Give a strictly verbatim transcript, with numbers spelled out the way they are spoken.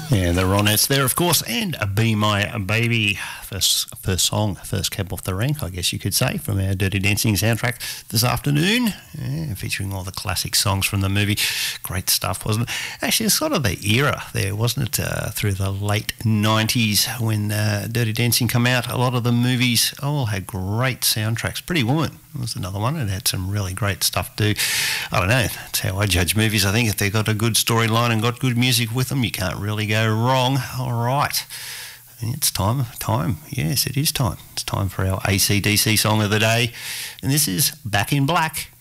Yeah, the Ronettes there, of course, and Be My Baby, first first song, first cab off the rank, I guess you could say, from our Dirty Dancing soundtrack this afternoon, yeah, featuring all the classic songs from the movie. Great stuff, wasn't it? Actually, it's sort of the era there, wasn't it, uh, through the late nineties when uh, Dirty Dancing came out. A lot of the movies all had great soundtracks. Pretty Woman was another one. It had some really great stuff too. I don't know, that's how I judge movies. I think if they've got a good storyline and got good music with them, you can't really go wrong. All right. It's time, time. Yes, it is time. It's time for our A C D C song of the day. And this is Back in Black.